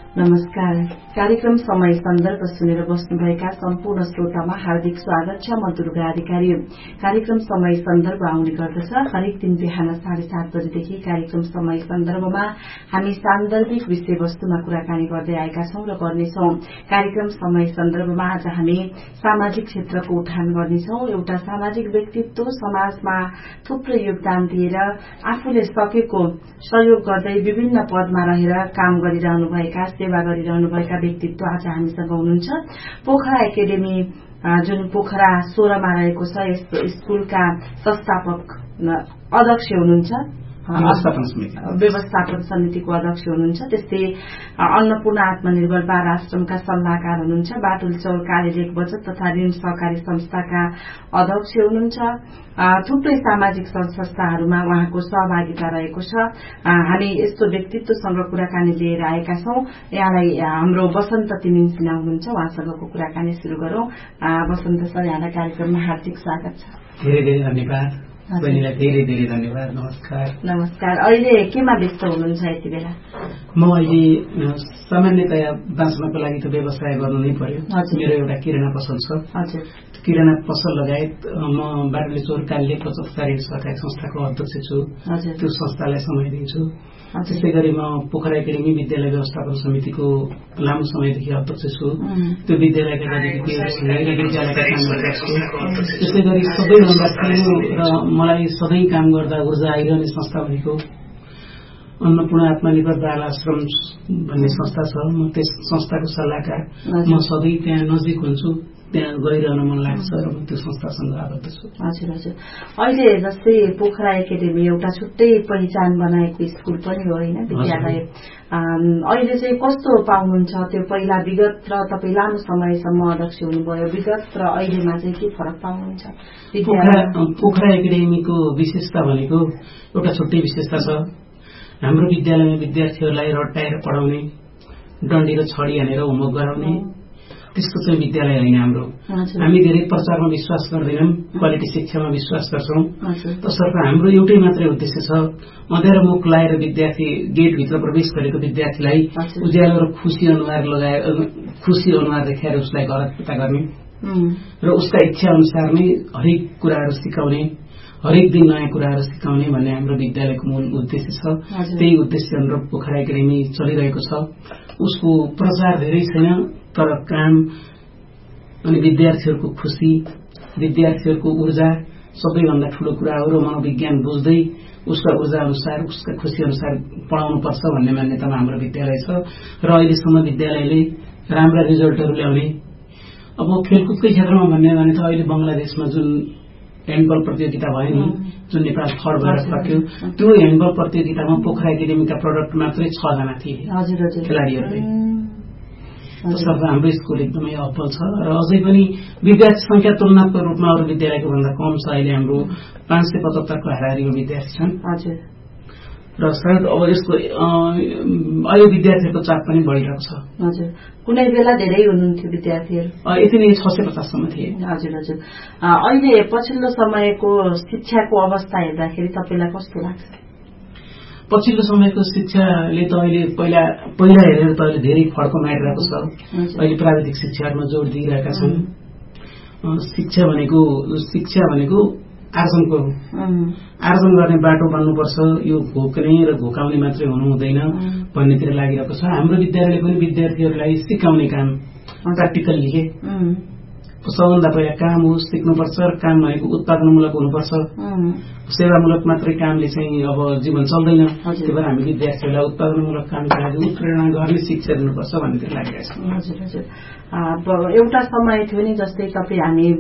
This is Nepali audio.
नमस्कार। कार्यक्रम समय सन्दर्भ सुनेर बस्नुभएका सम्पूर्ण श्रोतामा हार्दिक स्वागत छ। म दुर्गा अधिकारी। कार्यक्रम समय सन्दर्भ आउने गर्दछ हरेक दिन बिहान 7:30 बजेदेखि। कार्यक्रम समय सन्दर्भमा हामी सान्दर्भिक विषयवस्तुमा कुराकानी गर्दै आएका छौं र गर्नेछौं। कार्यक्रम समय सन्दर्भमा आज हामी सामाजिक क्षेत्रको उठान गर्नेछौं। एउटा सामाजिक व्यक्तित्व समाजमा थुप्रो योगदान दिएर आफूले सकेको सहयोग गर्दै विभिन्न पदमा रहेर काम गरिरहनुभएका सेवा गरिरहनुभएका व्यक्तित्व आज हामीसँग हुनुहुन्छ। पोखरा एकाडेमी जुन पोखरा 16 मा रहेको छ, यस स्कूलका संस्थापक अध्यक्ष हुनुहुन्छ, व्यवस्थापन समितिको अध्यक्ष हुनुहुन्छ। त्यस्तै अन्नपूर्ण आत्मनिर्भर बाल आश्रमका सल्लाहकार हुनुहुन्छ। बाटुलचौर कार्यलेख बचत तथा ऋण सहकारी संस्थाका अध्यक्ष हुनुहुन्छ। थुप्रै सामाजिक संस्थाहरूमा उहाँको सहभागिता रहेको छ। हामी यस्तो व्यक्तित्वसँग कुराकानी लिएर आएका छौं। यहाँलाई हाम्रो वसन्त तिमिन सिन्हा हुनुहुन्छ, उहाँसँगको कुराकानी शुरू गरौं। वसन्त सर, यहाँलाई कार्यक्रममा हार्दिक स्वागत छ। धेरै धेरै धन्यवाद। बहिनीलाई धेरै धेरै धन्यवाद। नमस्कार। नमस्कार। अहिले केमा व्यस्त हुनुहुन्छ यति बेला? म अहिले सामान्यतया बाँच्नको लागि त व्यवसाय गर्नु नै पर्यो। मेरो एउटा किराना पसल छ। हजुर। किराना पसल लगायत म बाटुलचौर कार्यलेख बचत तथा ऋण सहकारी संस्थाको अध्यक्ष छु। त्यो संस्थालाई समय दिन्छु। त्यसै गरी म पोखरा एकाडेमी विद्यालय व्यवस्थापन समितिको लामो समयदेखि अध्यक्ष छु। त्यो विद्यालयका गतिविधिहरूसँगै विद्यालयका कामहरू गर्छु। त्यसै गरी सबैभन्दा ठूलो र मलाई सधैँ काम गर्दा ऊर्जा आइरहने संस्था भनेको अन्नपूर्ण आत्मनिर्भर बाल आश्रम भन्ने संस्था छ। म त्यस संस्थाको सल्लाहकार। म सधैँ त्यहाँ नजिक हुन्छु, त्यहाँ गइरहन मन लाग्छ र म त्यो संस्थासँग आबद्ध छु। हजुर हजुर। अहिले जस्तै पोखरा एकाडेमी एउटा छुट्टै पहिचान बनाएको स्कूल पनि हो होइन, विद्यालय। अहिले चाहिँ कस्तो पाउनुहुन्छ त्यो पहिला विगत र तपाईँ लामो समयसम्म अध्यक्ष हुनुभयो, विगत र अहिलेमा चाहिँ के फरक पाउनुहुन्छ? पोखरा एकाडेमीको विशेषता भनेको एउटा छुट्टै विशेषता छ। हाम्रो विद्यालयमा विद्यार्थीहरूलाई रट्टाएर पढाउने, डन्डी र छडी हानेर होमवर्क गराउने त्यस्तो चाहिँ विद्यालय होइन हाम्रो। हामी धेरै प्रचारमा विश्वास गर्दैनौं, क्वालिटी शिक्षामा विश्वास गर्छौं। तसर्थ हाम्रो एउटै मात्रै उद्देश्य छ, अँध्यारो मुख लाएर विद्यार्थी गेटभित्र प्रवेश गरेको विद्यार्थीलाई उज्यालो र खुशी अनुहार देखाएर उसलाई घर फिर्ता गर्ने र उसका इच्छा अनुसार नै हरेक कुराहरू सिकाउने, हरेक दिन नयाँ कुराहरू सिकाउने भन्ने हाम्रो विद्यालयको मूल उद्देश्य छ। त्यही उद्देश्य अनुरूप पोखरा एकाडेमी चलिरहेको छ। उसको प्रचार धेरै छैन, तर काम अनि विद्यार्थीहरूको खुशी, विद्यार्थीहरूको ऊर्जा सबैभन्दा ठूलो कुरा हो र मनोविज्ञान बुझ्दै उसका ऊर्जा अनुसार, उसका खुशी अनुसार पढाउनुपर्छ भन्ने मान्यतामा हाम्रो विद्यालय छ र अहिलेसम्म विद्यालयले राम्रा रिजल्टहरू ल्याउने। अब खेलकुदकै क्षेत्रमा भन्ने भने त अहिले बंगलादेशमा जुन ह्यान्डबल प्रतियोगिता भयो नि, जुन नेपाल थर्ड भएर सक्यो, त्यो ह्यान्डबल प्रतियोगितामा पोखरा एकाडेमीका प्रडक्ट मात्रै 6 जना थिए खेलाड़ीहरूले। तसर्थ हाम्रो स्कूल एकदमै अब्बल छ र अझै पनि विद्यार्थी संख्या तुलनात्मक रूपमा अरू विद्यालयको भन्दा कम छ। अहिले हाम्रो 575 को हाराहारीमा विद्यार्थी छन् र सायद अब यसको अहिले विद्यार्थीहरूको चाप पनि बढिरहेको छ। हजुर। कुनै बेला धेरै हुनुहुन्थ्यो विद्यार्थीहरू? यति नै 650 सम्म थिए। हजुर हजुर। अहिले पछिल्लो समयको शिक्षाको अवस्था हेर्दाखेरि तपाईँलाई कस्तो लाग्छ? पछिल्लो समयको शिक्षाले त अहिले पहिला हेरेर त अहिले धेरै फड्को मारिरहेको छ। अहिले प्राविधिक शिक्षाहरूमा जोड़ दिइरहेका छन्। शिक्षा भनेको आर्जनको हो। आर्जन गर्ने बाटो बन्नुपर्छ, यो घोक्ने र घोकाउने मात्रै हुनु हुँदैन भन्नेतिर लागिरहेको छ। हाम्रो विद्यालयले पनि विद्यार्थीहरूलाई सिकाउने काम प्र्याक्टिकल लिए। सबभन्दा पहिला काम हो, सिक्नुपर्छ। काम भनेको उत्पादनमूलक हुनुपर्छ। सेवामूलक मात्रै कामले चाहिँ अब जीवन चल्दैन। त्यही भएर हामी विद्यार्थीहरूलाई उत्पादनमूलक कामका लागि उत्प्रेरणा गर्ने शिक्षा दिनुपर्छ भन्नेतिर लागिरहेको छ। हजुर हजुर। एउटा समय थियो नि, जस्तै तपाईँ हामी